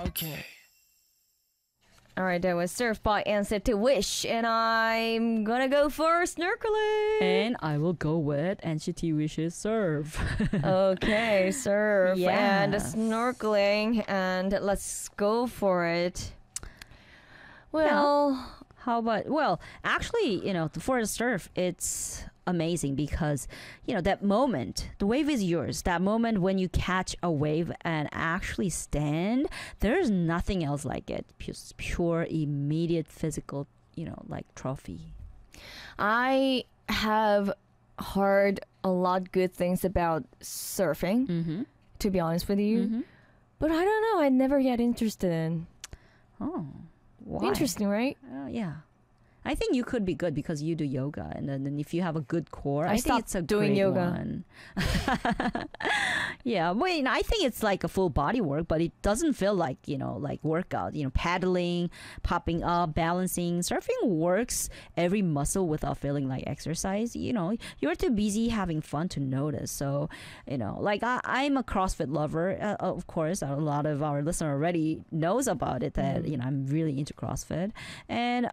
Okay. All right, that was Surf by NCT Wish, and I'm gonna go for snorkeling. And I will go with NCT Wish's Surf. Okay, surf and Yes. snorkeling, and let's go for it. Well, How about, well, actually, for the surf, it's amazing because, that moment, the wave is yours. That moment when you catch a wave and actually stand, there's nothing else like it. Pure, immediate physical, like trophy. I have heard a lot good things about surfing, Mm-hmm. to be honest with you. Mm-hmm. But I don't know, I never get interested in. Oh, why? Interesting, right? Yeah. I think you could be good because you do yoga, and then if you have a good core, I I think stopped it's a doing great yoga. one. Yeah, I think it's like a full body work, but it doesn't feel like like workout. Paddling, popping up, balancing, surfing works every muscle without feeling like exercise. You're too busy having fun to notice. So, like I'm a CrossFit lover. Of course, a lot of our listener already knows about it. That I'm really into CrossFit, and